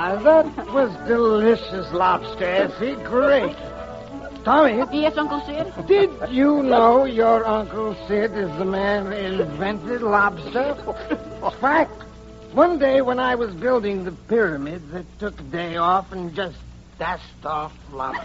that was delicious lobster, Essie. Great. Tommy. Yes, Uncle Sid? Did you know your Uncle Sid is the man who invented lobster? Fact, one day when I was building the pyramids, I took a day off and just dashed off lobster.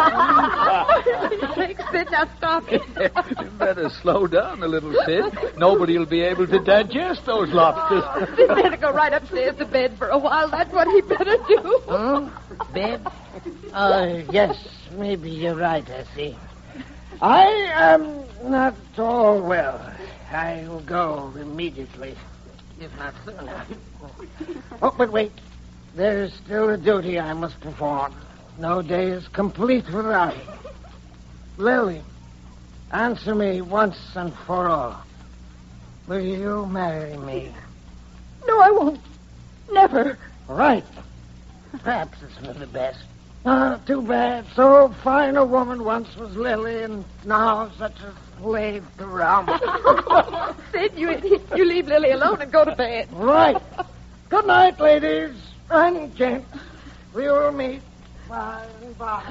Sid, now stop it. You better slow down a little, Sid. Nobody will be able to digest those lobsters. Sid better go right upstairs to bed for a while. That's what he better do. Bed? Yes, maybe you're right, Essie. I am not all well. I will go immediately, if not sooner. Oh, but wait. There's still a duty I must perform. No day is complete without it. Lily, answer me once and for all. Will you marry me? No, I won't. Never. Right. Perhaps it's for the best. Too bad. So fine a woman once was Lily, and now such a slave to rum. Sid, you leave Lily alone and go to bed. Right. Good night, ladies and gents. We will meet by and by.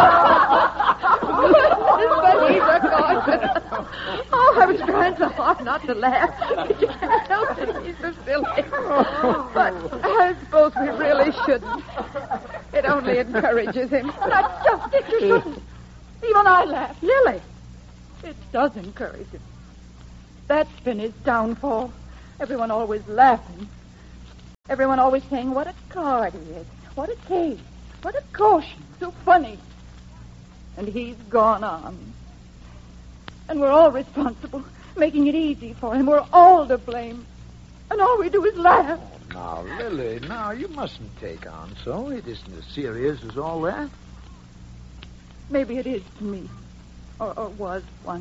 But he's a caution. Oh, I was trying so hard not to laugh. You can't help it. He's so silly. But I suppose we really shouldn't. It only encourages him. Not just it, you shouldn't. Even I laugh. Lily, it does encourage him. That's been his downfall. Everyone always laughing. Everyone always saying, what a card he is. What a case. What a caution. So funny. And he's gone on. And we're all responsible, making it easy for him. We're all to blame. And all we do is laugh. Now, Lily, now, you mustn't take on so. It isn't as serious as all that. Maybe it is to me. Or was once.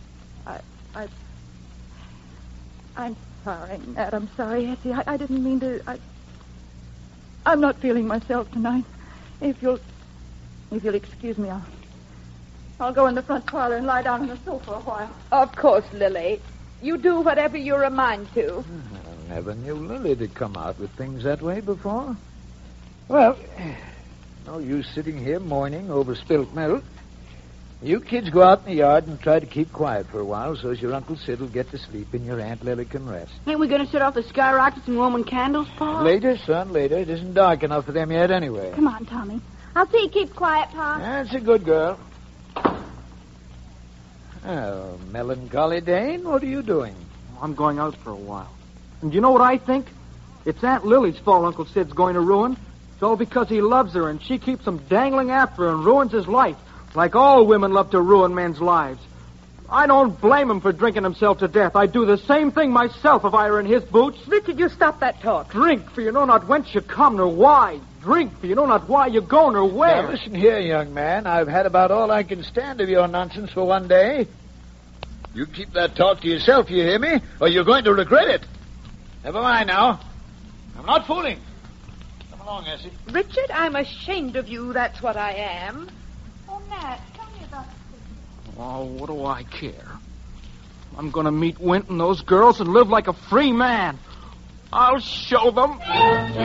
I'm sorry, Nat. I'm sorry, Essie. I didn't mean to... I'm not feeling myself tonight. If you'll excuse me, I'll go in the front parlor and lie down on the sofa a while. Of course, Lily. You do whatever you're a mind to. I never knew Lily to come out with things that way before. Well, no use sitting here mourning over spilt milk. You kids go out in the yard and try to keep quiet for a while so as your Uncle Sid will get to sleep and your Aunt Lily can rest. Ain't we going to set off the skyrockets and Roman candles, Pa? Later, son, later. It isn't dark enough for them yet anyway. Come on, Tommy. I'll see you keep quiet, Pa. That's a good girl. Oh, melancholy Dane, what are you doing? I'm going out for a while. And you know what I think? It's Aunt Lily's fault Uncle Sid's going to ruin. It's all because he loves her, and she keeps him dangling after her and ruins his life, like all women love to ruin men's lives. I don't blame him for drinking himself to death. I'd do the same thing myself if I were in his boots. Richard, you stop that talk. Drink, for you know not whence you come nor why. Drink, for you know not why you go nor where. Now, listen here, young man. I've had about all I can stand of your nonsense for one day. You keep that talk to yourself, you hear me? Or you're going to regret it. Never mind now. I'm not fooling. Come along, Essie. Richard, I'm ashamed of you, that's what I am. Oh, Nat, tell me about Oh, what do I care? I'm going to meet Wint and those girls and live like a free man. I'll show them.